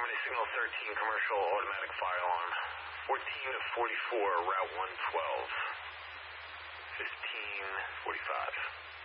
Harmony Signal 13, commercial automatic fire alarm. 14 to 44, Route 112. 1545.